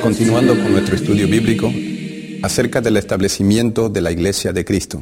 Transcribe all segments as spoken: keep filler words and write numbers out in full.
Continuando con nuestro estudio bíblico acerca del establecimiento de la Iglesia de Cristo.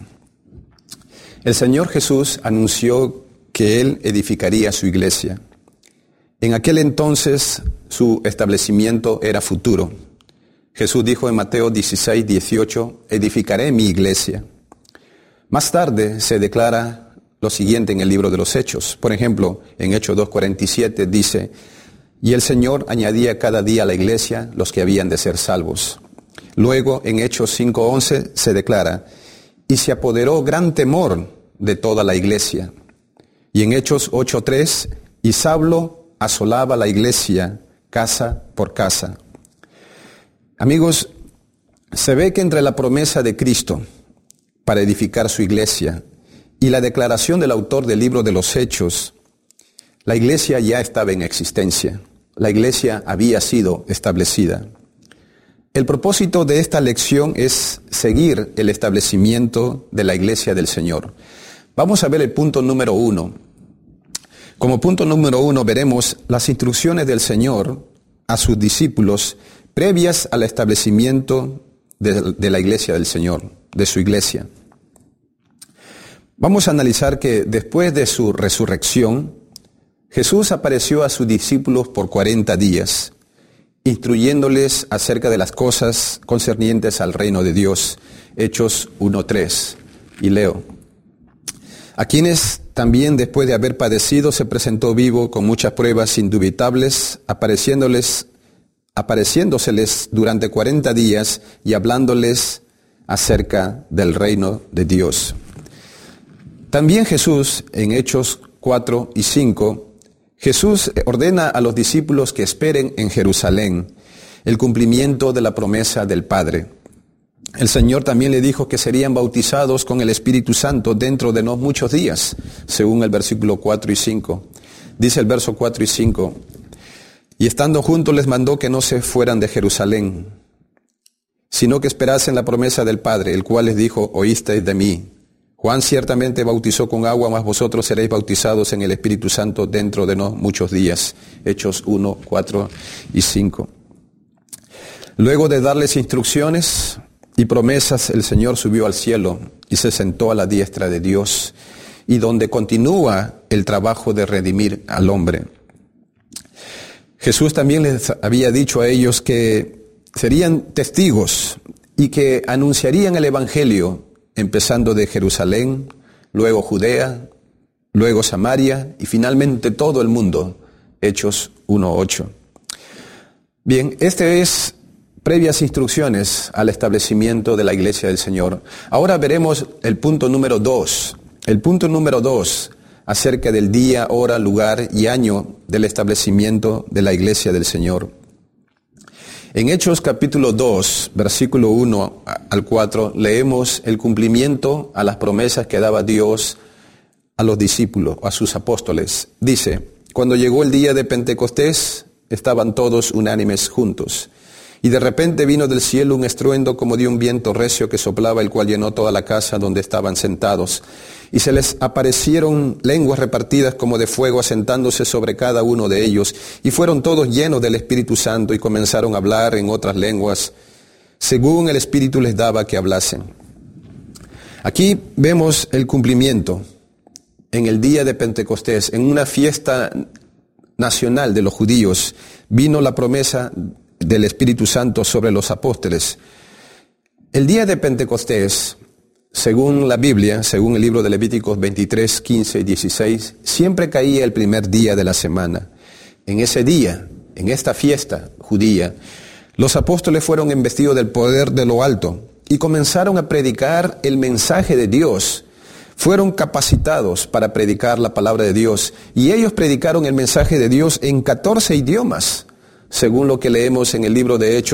El Señor Jesús anunció que Él edificaría su iglesia. En aquel entonces su establecimiento era futuro. Jesús dijo en Mateo dieciséis, dieciocho, edificaré mi iglesia. Más tarde se declara lo siguiente en el libro de los Hechos. Por ejemplo, en Hechos dos, cuarenta y siete dice, y el Señor añadía cada día a la iglesia los que habían de ser salvos. Luego en Hechos cinco, once se declara, y se apoderó gran temor de toda la iglesia. Y en Hechos ocho, tres, y Saulo asolaba la iglesia casa por casa. Amigos, se ve que entre la promesa de Cristo para edificar su iglesia y la declaración del autor del libro de los Hechos, la iglesia ya estaba en existencia. La iglesia había sido establecida. El propósito de esta lección es seguir el establecimiento de la iglesia del Señor. Vamos a ver el punto número uno. Como punto número uno veremos las instrucciones del Señor a sus discípulos previas al establecimiento de, de la iglesia del Señor, de su iglesia. Vamos a analizar que después de su resurrección, Jesús apareció a sus discípulos por cuarenta días, instruyéndoles acerca de las cosas concernientes al reino de Dios. Hechos uno, tres. Y leo. A quienes también después de haber padecido se presentó vivo con muchas pruebas indubitables, apareciéndoles, apareciéndoseles durante cuarenta días y hablándoles acerca del reino de Dios. También Jesús, en Hechos cuatro y cinco, Jesús ordena a los discípulos que esperen en Jerusalén el cumplimiento de la promesa del Padre. El Señor también le dijo que serían bautizados con el Espíritu Santo dentro de no muchos días, según el versículo cuatro y cinco. Dice el verso cuatro y cinco, y estando juntos les mandó que no se fueran de Jerusalén, sino que esperasen la promesa del Padre, el cual les dijo, oísteis de mí. Juan ciertamente bautizó con agua, mas vosotros seréis bautizados en el Espíritu Santo dentro de no muchos días. Hechos uno, cuatro y cinco. Luego de darles instrucciones y promesas, el Señor subió al cielo y se sentó a la diestra de Dios, y donde continúa el trabajo de redimir al hombre. Jesús también les había dicho a ellos que serían testigos y que anunciarían el Evangelio, empezando de Jerusalén, luego Judea, luego Samaria y finalmente todo el mundo. Hechos uno, ocho. Bien, este es previas instrucciones al establecimiento de la iglesia del Señor. Ahora veremos el punto número dos. El punto número dos acerca del día, hora, lugar y año del establecimiento de la iglesia del Señor. En Hechos capítulo dos, versículo uno al cuatro, leemos el cumplimiento a las promesas que daba Dios a los discípulos, a sus apóstoles. Dice, cuando llegó el día de Pentecostés, estaban todos unánimes juntos. Y de repente vino del cielo un estruendo como de un viento recio que soplaba, el cual llenó toda la casa donde estaban sentados. Y se les aparecieron lenguas repartidas como de fuego, asentándose sobre cada uno de ellos. Y fueron todos llenos del Espíritu Santo y comenzaron a hablar en otras lenguas, según el Espíritu les daba que hablasen. Aquí vemos el cumplimiento en el día de Pentecostés, en una fiesta nacional de los judíos. Vino la promesa del Espíritu Santo sobre los apóstoles. El día de Pentecostés, según la Biblia, según el libro de Levíticos veintitrés, quince y dieciséis, siempre caía el primer día de la semana. En ese día, en esta fiesta judía, los apóstoles fueron investidos del poder de lo alto y comenzaron a predicar el mensaje de Dios. Fueron capacitados para predicar la palabra de Dios y ellos predicaron el mensaje de Dios en catorce idiomas. Según lo que leemos en el libro de Hechos,